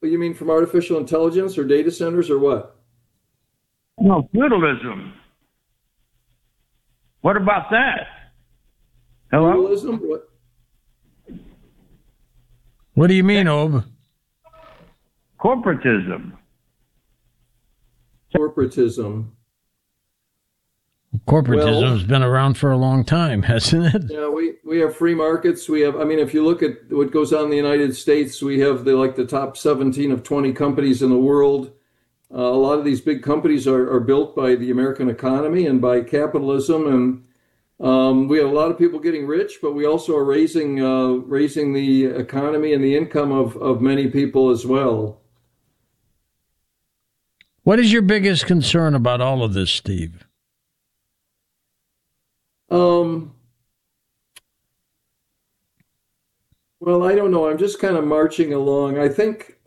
You mean from artificial intelligence or data centers or what? No, feudalism. What about that? Hello? Feudalism? What? What do you mean, Ob? Corporatism. Corporatism. Corporatism's been around for a long time, hasn't it? Yeah, we have free markets. We have, I mean, if you look at what goes on in the United States, we have the top 17 of 20 companies in the world. A lot of these big companies are built by the American economy and by capitalism, and we have a lot of people getting rich, but we also are raising the economy and the income of many people as well. What is your biggest concern about all of this, Steve? Well, I don't know. I'm just kind of marching along. I think,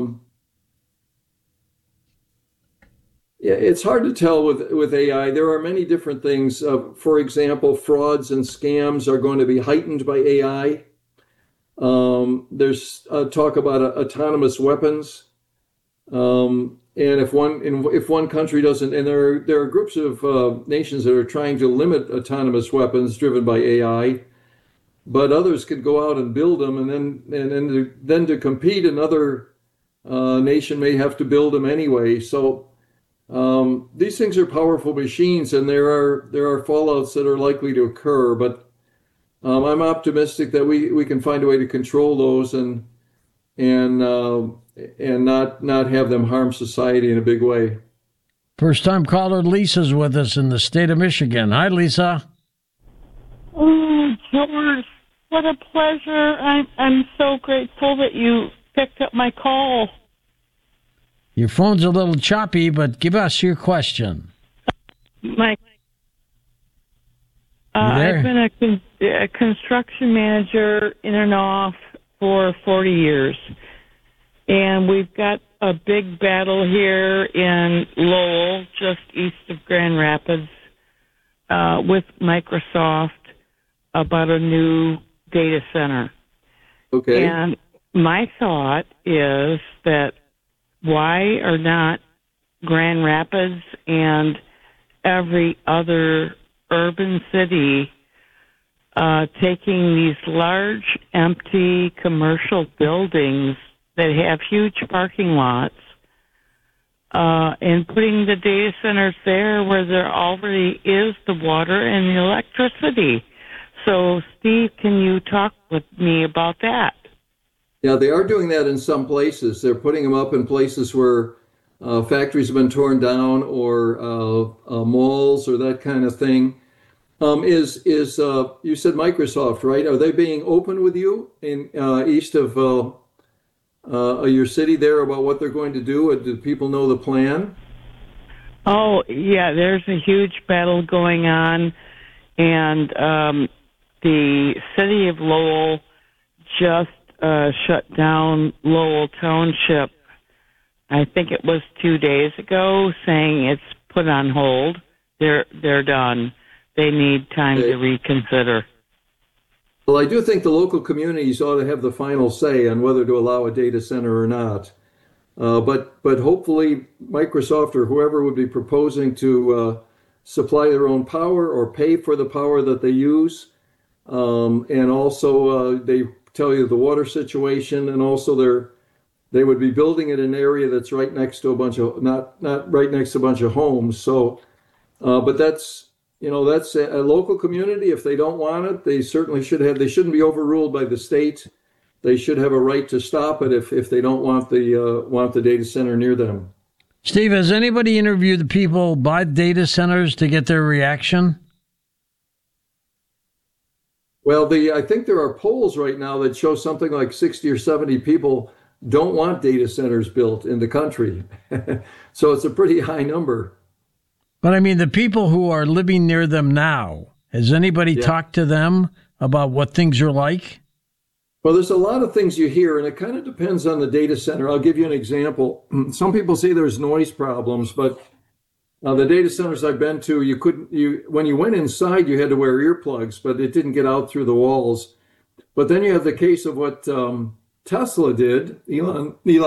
yeah, it's hard to tell with AI. There are many different things. For example, frauds and scams are going to be heightened by AI. There's talk about autonomous weapons. And if one country doesn't, and there are groups of nations that are trying to limit autonomous weapons driven by AI, but others could go out and build them, and then to compete, another nation may have to build them anyway. So these things are powerful machines, and there are fallouts that are likely to occur. But I'm optimistic that we can find a way to control those and not have them harm society in a big way. First time caller Lisa's with us in the state of Michigan. Hi, Lisa. Oh, George, what a pleasure. I'm so grateful that you picked up my call. Your phone's a little choppy, but give us your question. I've been a construction manager in and off for 40 years. And we've got a big battle here in Lowell, just east of Grand Rapids, with Microsoft about a new data center. Okay. And my thought is that why are not Grand Rapids and every other urban city taking these large, empty commercial buildings that have huge parking lots and putting the data centers there where there already is the water and the electricity? So, Steve, can you talk with me about that? Yeah, they are doing that in some places. They're putting them up in places where factories have been torn down or malls or that kind of thing. You said Microsoft, right? Are they being open with you in east of your city there about what they're going to do? Do people know the plan? Oh, yeah, there's a huge battle going on, and the city of Lowell just shut down Lowell Township. I think it was 2 days ago, saying it's put on hold. They're done. They need time to reconsider. Well, I do think the local communities ought to have the final say on whether to allow a data center or not. But hopefully Microsoft or whoever would be proposing to supply their own power or pay for the power that they use. And also they tell you the water situation, and also they would be building it in an area that's right next to a bunch of, not right next to a bunch of homes. So, but that's a local community. If they don't want it, they certainly should have. They shouldn't be overruled by the state. They should have a right to stop it if they don't want the data center near them. Steve, has anybody interviewed the people by data centers to get their reaction? Well, I think there are polls right now that show something like 60 or 70 people don't want data centers built in the country. So it's a pretty high number. But I mean, the people who are living near them now, has anybody talked to them about what things are like? Well, there's a lot of things you hear, and it kind of depends on the data center. I'll give you an example. Some people say there's noise problems, but the data centers I've been to, when you went inside, you had to wear earplugs, but it didn't get out through the walls. But then you have the case of what Tesla did. Elon